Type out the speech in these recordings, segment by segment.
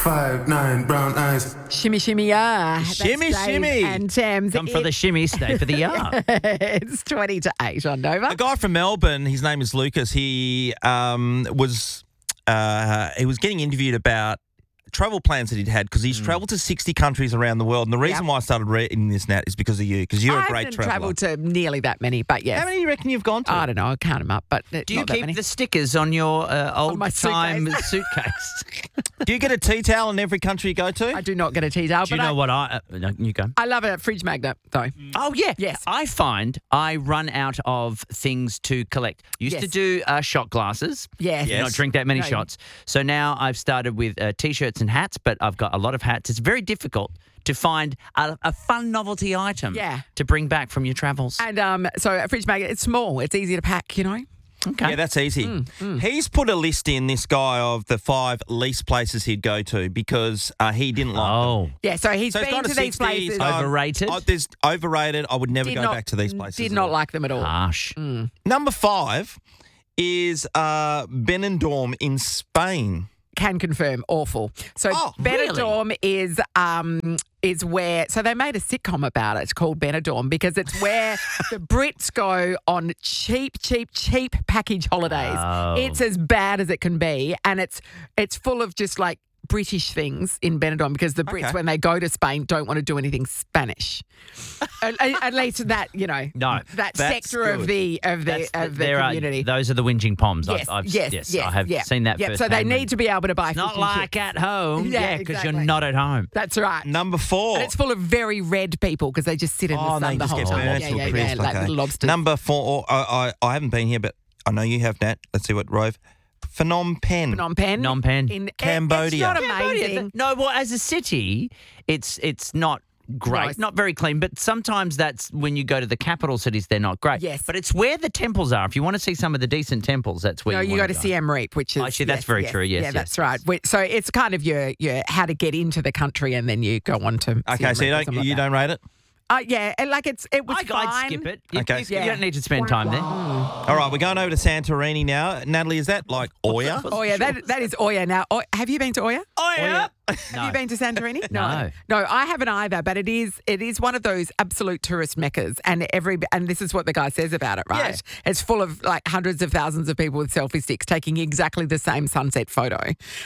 5'9", brown eyes. Shimmy, shimmy, yeah. That's Shimmy, Dave shimmy. And Tams. Come for the shimmy, stay for the yard. It's 20 to 8 on Nova. A guy from Melbourne, his name is Lucas. He was getting interviewed about travel plans that he'd had because he's travelled to 60 countries around the world. And the reason why I started reading this, Nat, is because of you, because you're a great I traveller. haven't travelled to nearly that many, but yes. How many do you reckon you've gone to? I don't know. I'll count them up, but Do you not that keep many. the stickers on your my old-time suitcase? suitcase? Do you get a tea towel in every country you go to? I do not get a tea towel, Do you but know what I... no, you go. I love a fridge magnet, though. Oh, yeah. Yes. I find I run out of things to collect. Used to Yes. do shot glasses. Yes. Do not drink that many No. shots. So now I've started with T-shirts and hats, but I've got a lot of hats. It's very difficult to find a fun novelty item to bring back from your travels. And so a fridge magnet, it's small. It's easy to pack, you know. Okay. Yeah, that's easy. He's put a list in, this guy, of the 5 least places he'd go to because he didn't like them. Yeah, so he's So he's been gone to to these 60, places. he's gone, Overrated? There's overrated. I would never Did go not- back to these places. Did at not all. like them at all. Harsh. Number 5 is Benidorm in Spain. Can confirm, awful. So Benidorm is where, so they made a sitcom about it. It's called Benidorm because it's where the Brits go on cheap package holidays. Oh. It's as bad as it can be, and it's full of just like British things in Benidorm because the Brits, when they go to Spain, don't want to do anything Spanish. At least that, you know, that that's sector of the community. Those are the whinging poms. Yes, yes, I have seen that Yep, first. so they need to be able to buy Not fish and like chips. at home. Yeah, because exactly. you're not at home. That's right. Number 4. And it's full of very red people because they just sit in the sun they the just whole get time. burnt to a crisp, like okay. little lobsters. Number 4, I haven't been here, but I know you have, Nat. Let's see what Rove. Phnom Penh. Phnom Penh. Phnom Penh. In Cambodia. It's not amazing. No, well, as a city, it's not great, Nice. not very clean, but sometimes that's when you go to the capital cities, they're not great. Yes. But it's where the temples are. If you want to see some of the decent temples, that's where No, you want go to Siem Reap, which is... Actually, that's very true, yes, Yeah, yes. that's right. So it's kind of your how to get into the country and then you go on to Okay, Siem so Reap or something you like that. don't rate it? Yeah, and like it was I'd fine. skip it. Okay. You don't need to spend time there. All right, we're going over to Santorini now. Natalie, is that like Oya? Oh, yeah, that is Oya now. Oh, have you been to Oya? Oh, yeah. Have you been to Santorini? No. No, I haven't either, but it is one of those absolute tourist meccas and this is what the guy says about it, right? Yes. It's full of like hundreds of thousands of people with selfie sticks taking exactly the same sunset photo.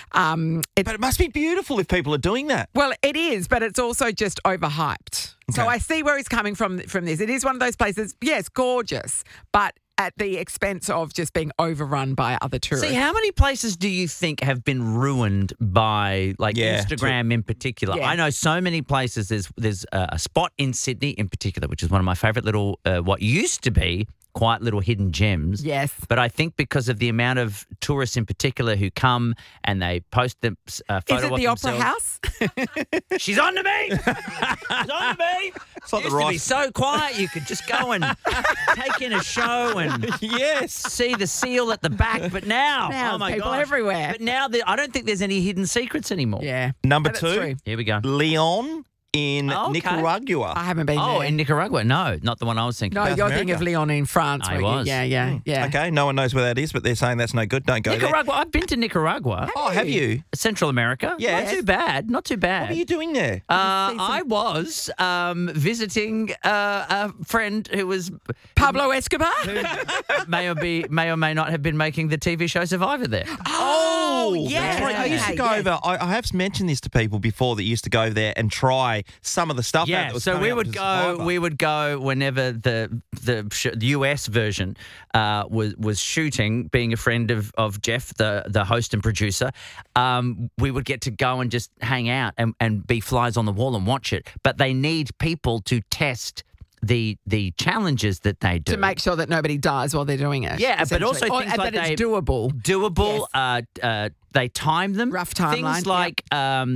But it must be beautiful if people are doing that. Well, it is, but it's also just overhyped. So Okay. I see where he's coming from this. It is one of those places, yes, gorgeous, but at the expense of just being overrun by other tourists. See, how many places do you think have been ruined by Instagram in particular? Yeah. I know so many places. There's a spot in Sydney in particular, which is one of my favourite little, what used to be quiet little hidden gems. Yes. But I think because of the amount of tourists in particular who come and they post them photo Is it of the Opera themselves. House? She's on to me. She's on to me. It's like the Used to be rice. so quiet you could just go and take in a show and Yes. see the seal at the back. But now, Now oh my people gosh. everywhere. But now I don't think there's any hidden secrets anymore. Yeah. Number But it's 2, true. Here we go. Leon in Okay. Nicaragua. I haven't been Oh, there. in Nicaragua? No, not the one I was thinking. No, about. you're thinking of Leon in France. I weren't you? was. Yeah. Okay, no one knows where that is, but they're saying that's no good. Don't go Nicaragua. I've been to Nicaragua. there. Oh, have you? Central America. Yes. Not too bad. Not too bad. What were you doing there? I was visiting a friend who was Pablo Escobar? may or may not have been making the TV show Survivor there. Oh, That's right. I used to go over. I have mentioned this to people before that used to go over there and try some of the stuff. Yeah, that was so coming we up would with go. Survivor. We would go whenever the US version was shooting. Being a friend of Jeff, the host and producer, we would get to go and just hang out and be flies on the wall and watch it. But they need people to test the challenges that they do To make sure that nobody dies while they're doing it. Yeah, but also essentially. things And like that it's doable. doable. They time them. Rough timeline, Things like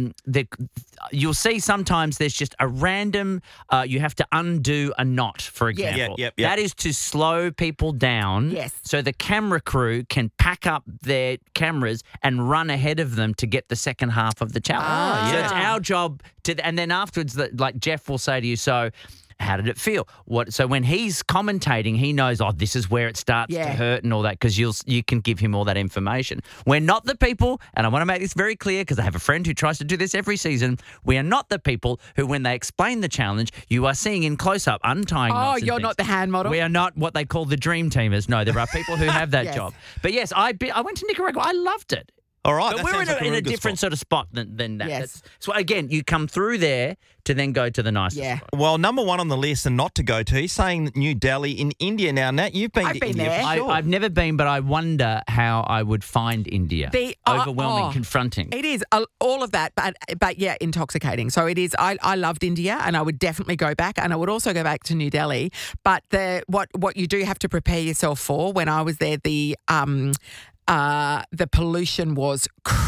you'll see sometimes there's just a random. You have to undo a knot, for example. Yep. That is to slow people down. Yes. So the camera crew can pack up their cameras and run ahead of them to get the second half of the challenge. So it's our job to, and then afterwards, like Jeff will say to you, so. How did it feel? So when he's commentating, he knows, this is where it starts to hurt and all that, because you can give him all that information. We're not the people, and I want to make this very clear because I have a friend who tries to do this every season. We are not the people who, when they explain the challenge, you are seeing in close-up, untying knots and you're things. not the hand model? We are not what they call the dream teamers. No, there are people who have that job. But yes, I went to Nicaragua. I loved it. All right. But we're in a different sort of spot than that. Yes. So again, you come through there to then go to the nicest spot. Well, number one on the list and not to go to, he's saying New Delhi in India. Now, Nat, you've been I've to been India there. for sure. I've never been, but I wonder how I would find India. Overwhelming, confronting. It is all of that, but yeah, intoxicating. So it is. I loved India, and I would definitely go back, and I would also go back to New Delhi. But what you do have to prepare yourself for, when I was there, the pollution was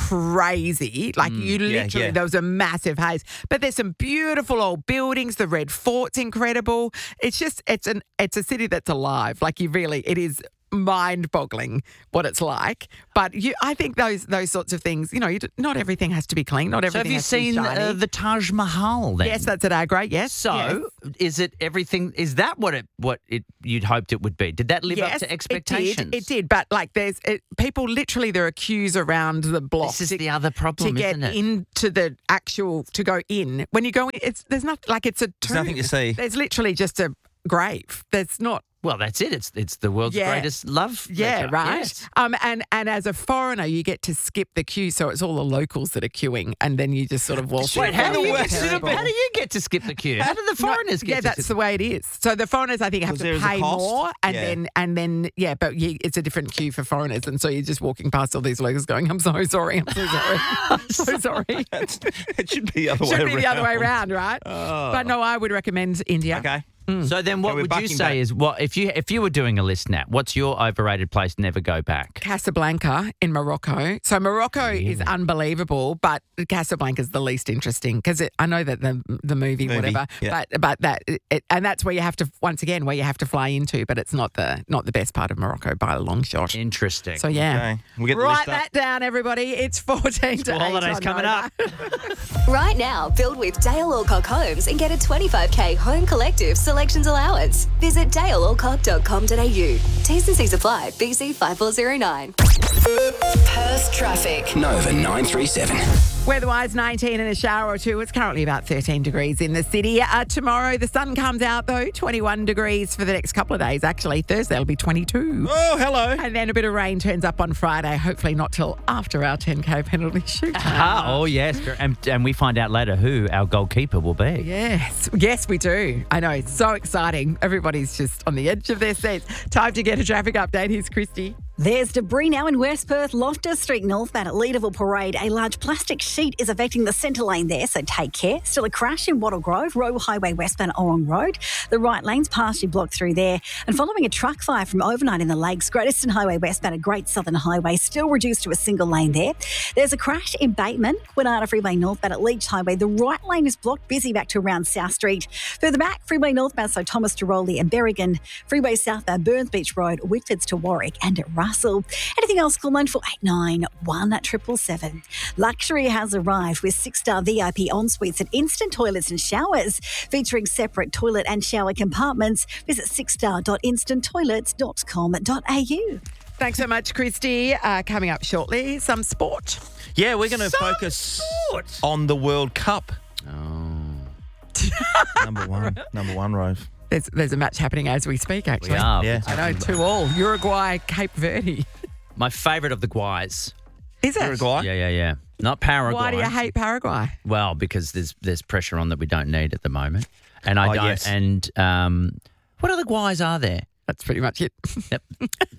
crazy. Like you literally, there was a massive haze. But there's some beautiful old buildings. The Red Fort's incredible. It's just, it's a city that's alive. Like it is mind-boggling what it's like. But I think those sorts of things, not everything has to be clean. Not everything has to be shiny. So have you seen the Taj Mahal then? Yes, that's at Agra, yes. So is it everything? Is that what you'd hoped it would be? Did that live up to expectations? It did. But like people literally, there are queues around the block. This is the other problem, isn't it? To get into the to go in. When you go in, there's not, like it's a tomb. There's nothing to see. There's literally just a grave. There's not. Well, that's it. It's the world's greatest love. Yeah, right. Yes. And as a foreigner, you get to skip the queue, so it's all the locals that are queuing, and then you just sort of walk. Wait, how do you get to skip the queue? How do the foreigners get? Yeah, that's the way it is. So the foreigners, I think, have to pay more, and then but it's a different queue for foreigners, and so you're just walking past all these locals, going, "I'm so sorry, I'm so sorry, I'm so sorry." It should be the other way around. Should be the other way around, right? But no, I would recommend India. Okay. So then what would you say is if you were doing a list, Nat, what's your overrated place, never go back? Casablanca in Morocco. So Morocco is unbelievable, but Casablanca's the least interesting because I know that the movie whatever, but and that's where you have to fly into, but it's not the best part of Morocco by a long shot. Interesting. So yeah, Okay. We'll get the write list up. that down, everybody. It's 14 to 8 holidays on coming Nova. up. Right now, build with Dale Alcock Homes and get a 25k home collective selections allowance. Visit dalealcock.com.au. T's and C's apply. BC 5409. Perth traffic. Nova 937. Weather-wise, 19 and a shower or two. It's currently about 13 degrees in the city. Tomorrow, the sun comes out, though. 21 degrees for the next couple of days. Actually, Thursday will be 22. Oh, hello. And then a bit of rain turns up on Friday. Hopefully not till after our 10K penalty shoot. Oh, yes. And we find out later who our goalkeeper will be. Yes, we do. I know. It's so exciting. Everybody's just on the edge of their seats. Time to get a traffic update. Here's Christy. There's debris now in West Perth, Loftus Street northbound at Leederville Parade. A large plastic sheet is affecting the centre lane there, so take care. Still a crash in Wattle Grove, Royal Highway westbound Orong Road. The right lane's partially blocked through there. And following a truck fire from overnight in the Lakes, Great Eastern Highway westbound at Great Southern Highway, still reduced to a single lane there. There's a crash in Bateman, Kwinana Freeway northbound at Leach Highway. The right lane is blocked, busy back to around South Street. Further back, Freeway northbound, so Thomas to Rowley and Berrigan. Freeway southbound, Burns Beach Road, Whitfords to Warwick and at Russell. Anything else, call 9489 Luxury has arrived with 6-star VIP en-suites and instant toilets and showers featuring separate toilet and shower compartments. Visit 6star.instanttoilets.com.au. Thanks so much, Christy. Coming up shortly, some sport. Yeah, we're going to focus on the World Cup. Oh. Number one, Rove. There's a match happening as we speak, actually. We are. Yeah. I know, 2-2. Uruguay, Cape Verde. My favourite of the Guays. Is it? Uruguay? Yeah. Not Paraguay. Why do you hate Paraguay? Well, because there's pressure on that we don't need at the moment. And I don't. Yes. And what other Guays are there? That's pretty much it. Yep.